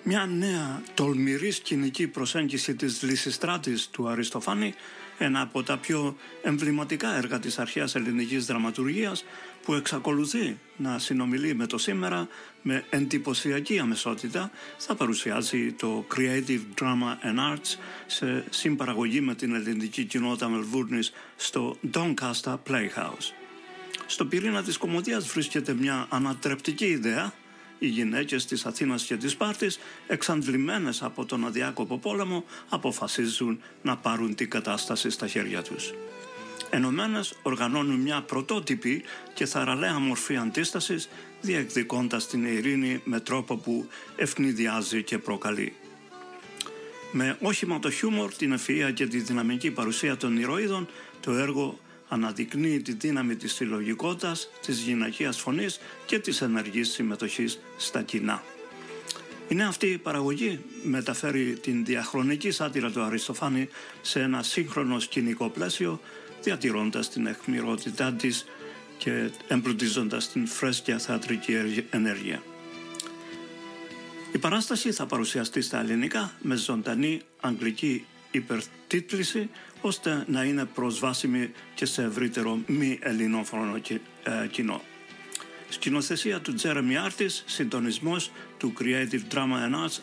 Μια νέα τολμηρή σκηνική προσέγγιση της Λυσιστράτης του Αριστοφάνη, ένα από τα πιο εμβληματικά έργα της αρχαίας ελληνικής δραματουργίας, που εξακολουθεί να συνομιλεί με το σήμερα με εντυπωσιακή αμεσότητα, θα παρουσιάζει το Creative Drama and Arts σε συμπαραγωγή με την ελληνική κοινότητα Μελβούρνης στο Doncaster Playhouse. Στο πυρήνα της κωμωδίας βρίσκεται μια ανατρεπτική ιδέα. Οι γυναίκες της Αθήνας και της Σπάρτης, εξαντλημένες από τον αδιάκοπο πόλεμο, αποφασίζουν να πάρουν την κατάσταση στα χέρια τους. Ενωμένες οργανώνουν μια πρωτότυπη και θαραλέα μορφή αντίστασης, διεκδικώντας την ειρήνη με τρόπο που ευνηδιάζει και προκαλεί. Με όχημα το χιούμορ, την ευφυΐα και τη δυναμική παρουσία των ηρωίδων, το έργο αναδεικνύει τη δύναμη της συλλογικότητας, της γυναικείας φωνής και της ενεργής συμμετοχής στα κοινά. Η νέα αυτή παραγωγή μεταφέρει την διαχρονική σάτυρα του Αριστοφάνη σε ένα σύγχρονο σκηνικό πλαίσιο, διατηρώντας την αιχμηρότητά της και εμπλουτίζοντας την φρέσκια θεατρική ενέργεια. Η παράσταση θα παρουσιαστεί στα ελληνικά με ζωντανή αγγλική υπερτίτληση, ώστε να είναι προσβάσιμη και σε ευρύτερο μη ελληνόφωνο κοινό. Σκηνοθεσία του Τζέρεμι Άρτις, συντονισμός του Creative Drama and Arts